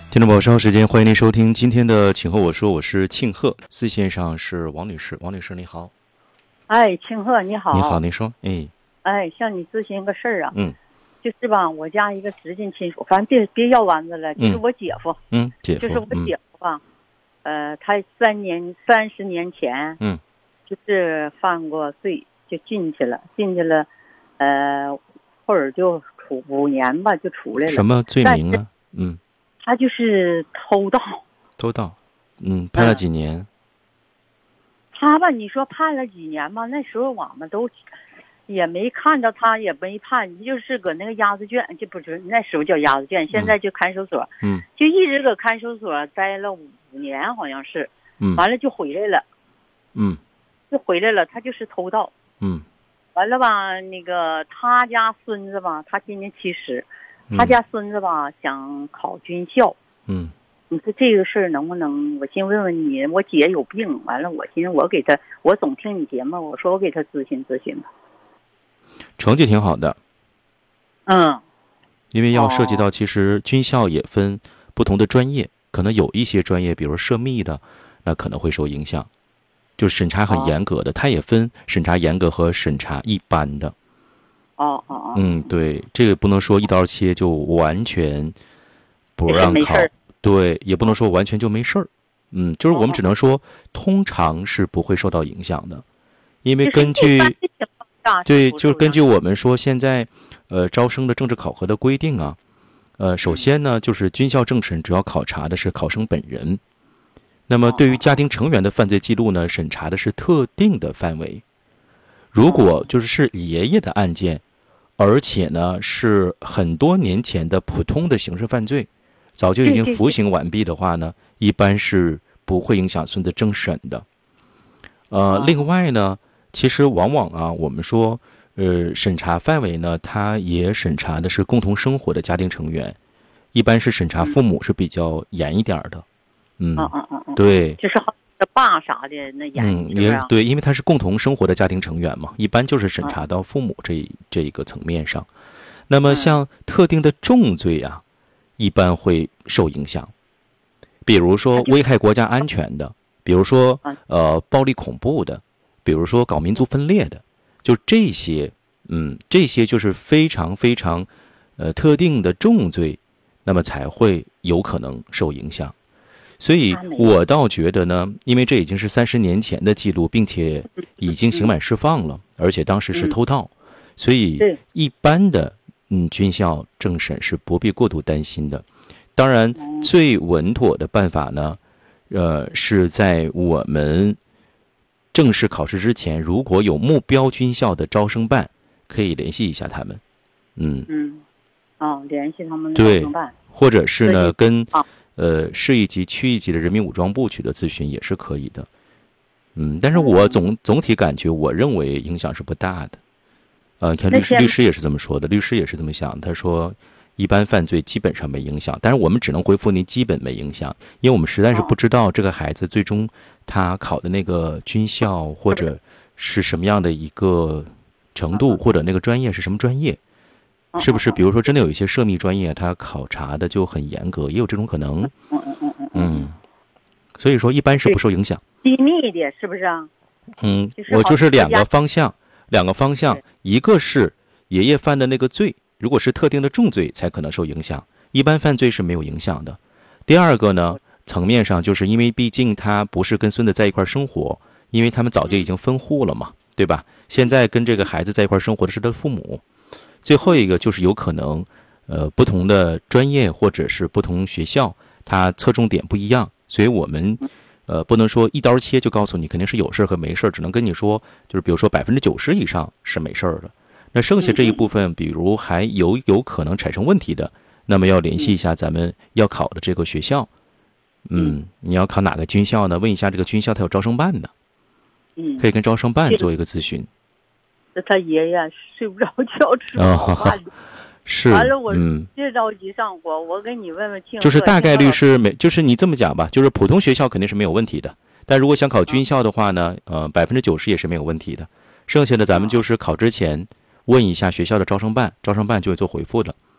听众朋友，稍后时间欢迎您收听今天的请和我说，我是庆贺，四线上是王女士，王女士你好。 哎，庆贺你好。 你好，您说。 向你咨询个事儿啊。 就是吧，我家一个直系亲属，反正别要弯子了，就是我姐夫。 姐夫。 就是我姐夫吧，他30年前，就是犯过罪，就进去了，或者就处5年吧，就出来了。 什么罪名呢？ 他就是偷盗。 判了几年？ 他吧，你说判了几年吧？那时候我们都也没看着他，也没判，就是搁那个押子卷，就不是那时候叫押子卷，现在就看守所。就一直搁看守所待了5年，好像是。完了就回来了。就回来了，他就是偷盗。完了吧，那个他家孙子吧，他今年70，他家孙子吧想考军校。你说这个事儿能不能？我先问问你，我姐有病，完了我寻思我总听你节目，我说我给他咨询咨询吧。 成绩挺好的。因为要涉及到，其实军校也分不同的专业，可能有一些专业，比如涉密的，那可能会受影响，就是审查很严格的，它也分审查严格和审查一般的。对，这个不能说一刀切就完全不让考。对，也不能说完全就没事儿。就是我们只能说通常是不会受到影响的，因为根据就是根据我们说现在招生的政治考核的规定啊，首先呢就是军校政审主要考察的是考生本人，那么对于家庭成员的犯罪记录呢，审查的是特定的范围。如果是爷爷的案件，而且呢是很多年前的普通的刑事犯罪，早就已经服刑完毕的话呢，一般是不会影响孙子政审的。另外呢，其实往往啊，我们说，审查范围呢，它也审查的是共同生活的家庭成员，一般是审查父母是比较严一点的。对， 就是爸啥的那严。 对，因为他是共同生活的家庭成员嘛，一般就是审查到父母这一个层面上。那么像特定的重罪啊，一般会受影响，比如说危害国家安全的，比如说暴力恐怖的，比如说搞民族分裂的，就这些，这些就是非常非常特定的重罪，那么才会有可能受影响。所以我倒觉得呢，因为这已经是30年前的记录，并且已经刑满释放了，而且当时是偷盗，所以一般的军校政审是不必过度担心的。当然，最稳妥的办法呢，是在我们正式考试之前，如果有目标军校的招生办，可以联系一下他们。 联系他们的招生办， 或者是呢跟市一级、区一级的人民武装部取得咨询也是可以的。但是我总体感觉，我认为影响是不大的。看律师也是这么说的，律师也是这么想。他说，一般犯罪基本上没影响，但是我们只能回复您基本没影响，因为我们实在是不知道这个孩子最终他考的那个军校或者是什么样的一个程度，或者那个专业是什么专业，是不是？比如说，真的有一些涉密专业，他考察的就很严格，也有这种可能。所以说，一般是不受影响。 机密的，是不是啊？ 我就是两个方向，一个是爷爷犯的那个罪，如果是特定的重罪才可能受影响，一般犯罪是没有影响的。第二个呢，层面上就是因为毕竟他不是跟孙子在一块生活，因为他们早就已经分户了嘛，对吧？现在跟这个孩子在一块生活的是他的父母。最后一个就是有可能，不同的专业或者是不同学校，它侧重点不一样，所以我们不能说一刀切就告诉你肯定是有事和没事，只能跟你说，就是比如说90%以上是没事的，那剩下这一部分，比如还有可能产生问题的，那么要联系一下咱们要考的这个学校。你要考哪个军校呢？问一下这个军校它有招生办的，可以跟招生办做一个咨询。 他爷爷睡不着觉，吃不好饭。 是， 完了我别着急上火，我给你问问清。 就是大概率是就是你这么讲吧，就是普通学校肯定是没有问题的，但如果想考军校的话呢，90%也是没有问题的。剩下的咱们就是考之前问一下学校的招生办，招生办就会做回复的。